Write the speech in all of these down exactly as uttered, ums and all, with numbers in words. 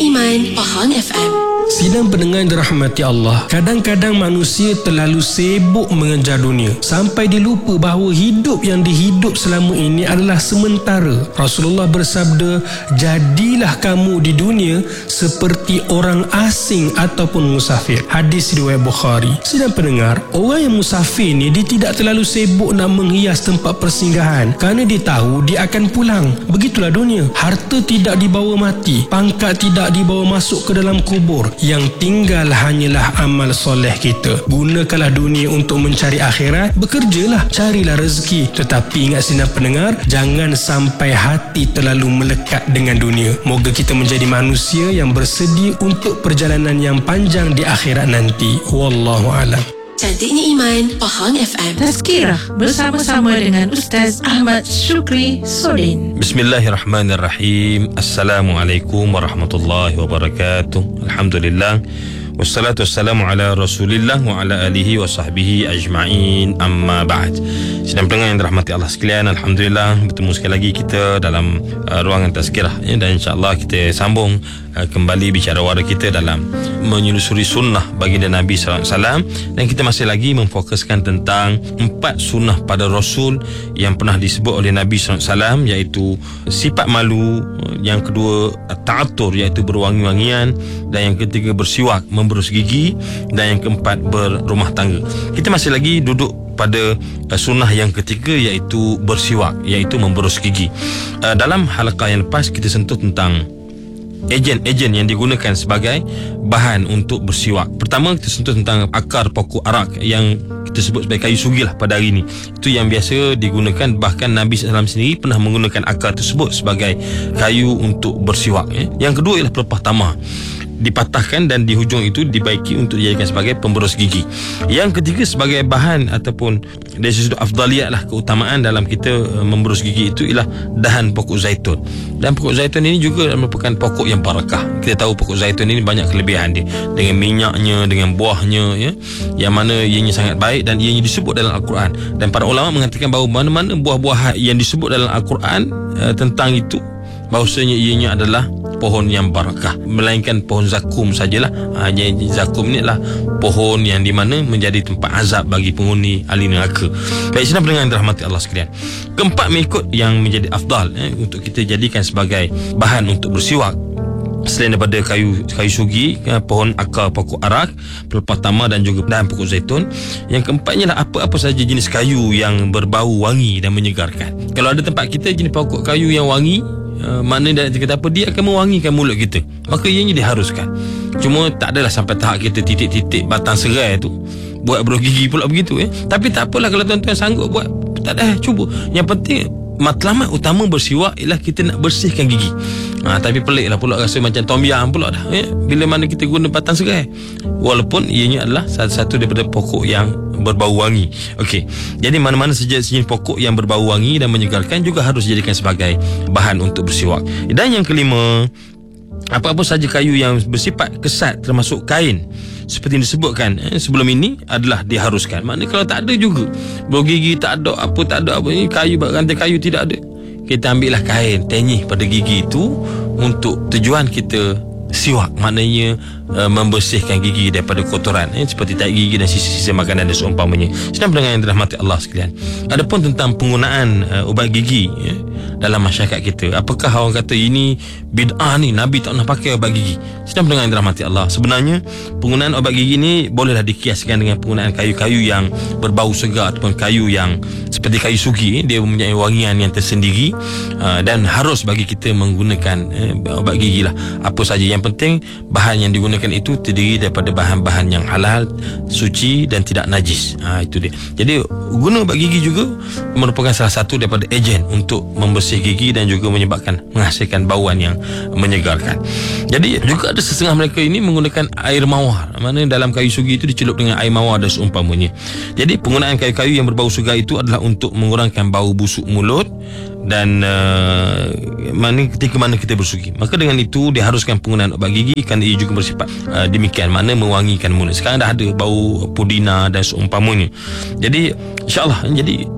Iman, Pahang F M. Sidang pendengar yang dirahmati Allah, kadang-kadang manusia terlalu sibuk mengejar dunia sampai dilupa bahawa hidup yang dihidup selama ini adalah sementara. Rasulullah bersabda, jadilah kamu di dunia seperti orang asing ataupun musafir. Hadis riwayat Bukhari. Sidang pendengar, orang yang musafir ni dia tidak terlalu sibuk nak menghias tempat persinggahan kerana dia tahu dia akan pulang. Begitulah dunia. Harta tidak dibawa mati, pangkat tidak dibawa masuk ke dalam kubur. Yang tinggal hanyalah amal soleh kita. Gunakanlah dunia untuk mencari akhirat. Bekerjalah, carilah rezeki. Tetapi ingat sidang pendengar, jangan sampai hati terlalu melekat dengan dunia. Moga kita menjadi manusia yang bersedia untuk perjalanan yang panjang di akhirat nanti. Wallahu a'lam. Cantiknya Iman, Pahang F M. Tazkirah bersama-sama dengan Ustaz Ahmad Syukri Sodin. Bismillahirrahmanirrahim. Assalamualaikum warahmatullahi wabarakatuh. Alhamdulillah. Wassalatu wassalamu ala rasulillah wa ala alihi wa sahbihi ajma'in, amma ba'd. Sidang pendengar yang dirahmati Allah sekalian, Alhamdulillah bertemu sekali lagi kita dalam uh, ruangan tazkirah ya, dan insyaAllah kita sambung uh, kembali bicara wara kita dalam menyusuri sunnah baginda Nabi sallallahu alaihi wasallam, dan kita masih lagi memfokuskan tentang empat sunnah pada Rasul yang pernah disebut oleh Nabi sallallahu alaihi wasallam, iaitu sifat malu, yang kedua ta'atur iaitu berwangi-wangian, dan yang ketiga bersiwak memberus gigi, dan yang keempat berumah tangga. Kita masih lagi duduk pada uh, sunnah yang ketiga, iaitu bersiwak, iaitu memberus gigi. Uh, dalam halaqah yang lepas kita sentuh tentang ejen-ejen yang digunakan sebagai bahan untuk bersiwak. Pertama kita sentuh tentang akar pokok arak yang kita sebut sebagai kayu sugih lah pada hari ini. Itu yang biasa digunakan, bahkan Nabi sallallahu alaihi wasallam sendiri pernah menggunakan akar tersebut sebagai kayu untuk bersiwak ya. Yang kedua ialah pelepah tamar, dipatahkan dan di hujung itu dibaiki untuk dijadikan sebagai pemberus gigi. Yang ketiga sebagai bahan ataupun dari sudut afdaliyat lah, keutamaan dalam kita uh, memberus gigi itu ialah dahan pokok zaitun. Dan pokok zaitun ini juga merupakan pokok yang barakah. Kita tahu pokok zaitun ini banyak kelebihan dia, dengan minyaknya, dengan buahnya ya, yang mana ianya sangat baik dan ianya disebut dalam Al-Quran. Dan para ulama mengatakan bahawa mana-mana buah-buah yang disebut dalam Al-Quran uh, tentang itu, bahawasanya ianya adalah pohon yang barakah, melainkan pohon zakum sajalah. Hanya zakum ni adalah pohon yang di mana menjadi tempat azab bagi penghuni ahli neraka. Baik, sedang pendengar yang dirahmati Allah sekalian, keempat mengikut yang menjadi afdal eh, untuk kita jadikan sebagai bahan untuk bersiwak selain daripada kayu kayu sugi, pohon akar pokok arak, pelepah tamar dan juga dahan pokok zaitun. Yang keempatnya lah apa-apa saja jenis kayu yang berbau wangi dan menyegarkan. Kalau ada tempat kita jenis pokok kayu yang wangi, Uh, maknanya dia kata apa, dia akan mewangikan mulut kita, maka ianya diharuskan. Cuma tak adalah sampai tahap kita titik-titik batang serai tu buat berus gigi pula begitu eh. Tapi tak apalah kalau tuan-tuan sanggup buat, tak ada, cuba. Yang penting matlamat utama bersiwak ialah kita nak bersihkan gigi. Ha, tapi pelik lah pula, rasa macam tom yam pula dah eh, bila mana kita guna batang serai, walaupun ianya adalah satu-satu daripada pokok yang berbau wangi. Okey, jadi mana-mana saja jenis pokok yang berbau wangi dan menyegarkan juga harus dijadikan sebagai bahan untuk bersiwak. Dan yang kelima, apa-apa saja kayu yang bersifat kesat termasuk kain, seperti yang disebutkan eh, sebelum ini, adalah diharuskan. Maknanya kalau tak ada juga bau gigi, tak ada apa, tak ada apa, ini kayu, rantai kayu tidak ada, kita ambillah kain, tenyih pada gigi itu untuk tujuan kita siwak, maknanya uh, membersihkan gigi daripada kotoran eh, seperti tahi gigi dan sisa-sisa makanan dan seumpamanya. Sedang pendengar yang dirahmati Allah sekalian, adapun tentang penggunaan uh, ubat gigi ya, dalam masyarakat kita, apakah orang kata ini bid'ah ni, Nabi tak pernah pakai ubat gigi? Sedang pendengar yang dirahmati Allah, sebenarnya penggunaan ubat gigi ni bolehlah dikiaskan dengan penggunaan kayu-kayu yang berbau segar ataupun kayu yang seperti kayu sugi eh, dia mempunyai wangian yang tersendiri, uh, dan harus bagi kita menggunakan eh, ubat gigi lah. Apa saja, yang penting bahan yang digunakan itu terdiri daripada bahan-bahan yang halal, suci dan tidak najis. Ha, itu dia. Jadi guna ubat gigi juga merupakan salah satu daripada ejen untuk membersih gigi dan juga menyebabkan menghasilkan bauan yang menyegarkan. Jadi juga ada setengah mereka ini menggunakan air mawar, mana dalam kayu sugi itu dicelup dengan air mawar dan seumpamanya. Jadi penggunaan kayu-kayu yang berbau segar itu adalah untuk mengurangkan bau busuk mulut dan uh, mana ketika mana kita bersugi, maka dengan itu diharuskan penggunaan ubat gigi kerana ia juga bersifat uh, demikian, mana mewangikan mulut. Sekarang dah ada bau pudina dan seumpamanya. Jadi insya-Allah, jadi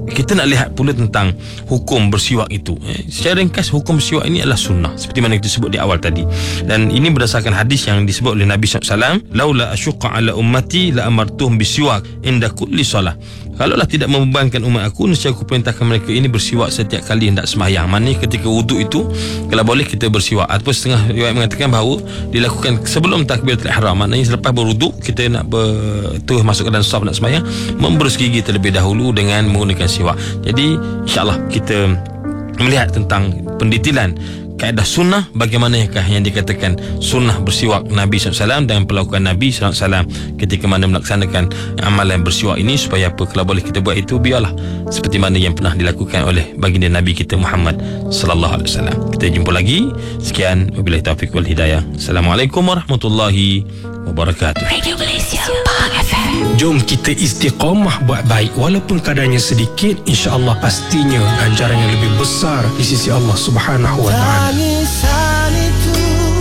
kita nak lihat pula tentang hukum bersiwak itu. Eh, secara ringkas, hukum bersiwak ini adalah sunnah seperti mana kita sebut di awal tadi. Dan ini berdasarkan hadis yang disebut oleh Nabi sallallahu alaihi wasallam, laula asyqa ala ummati la amartuhum bisiwak inda kulli solah. Kalaulah tidak membebankan umat aku, nescaya aku perintahkan mereka ini bersiwak setiap kali hendak sembahyang. Maknanya ketika wuduk itu, kalau boleh kita bersiwak. Ataupun setengah riwayat mengatakan bahawa dilakukan sebelum takbiratul ihram. Maknanya selepas berwuduk, kita nak ber, terus masuk ke dalam saf nak sembahyang, memberus gigi terlebih dahulu dengan menggunakan siwak. Jadi insya-Allah kita melihat tentang pendetilan kaedah sunnah, bagaimanakah yang dikatakan sunnah bersiwak Nabi sallallahu alaihi wasallam dan perlakuan Nabi sallallahu alaihi wasallam ketika mana melaksanakan amalan bersiwak ini. Supaya apa, kalau boleh kita buat itu, biarlah seperti mana yang pernah dilakukan oleh baginda Nabi kita Muhammad sallallahu alaihi wasallam. Kita jumpa lagi. Sekian, wabillahi taufiq wal hidayah. Assalamualaikum warahmatullahi wabarakatuh. Radio Malaysia, Pahang F M. Jom kita istiqamah buat baik, walaupun kadarnya sedikit, insya-Allah pastinya ganjaran yang lebih besar di sisi Allah Subhanahu wa taala. Tangisan itu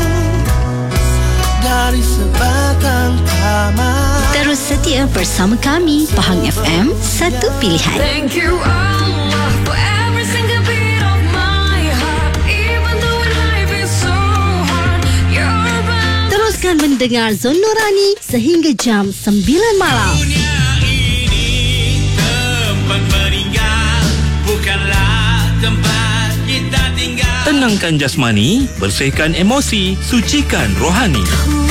dari sebatang kamar. Terus setia bersama kami, Pahang F M, satu pilihan. Thank you Allah for every single beat of my heart, even though life is so hard. You're around. Teruskan mendengar Zon Nurani sehingga jam sembilan malam. Dunia ini tempat meninggal, bukanlah tempat kita tinggal. Tenangkan jasmani, bersihkan emosi, sucikan rohani.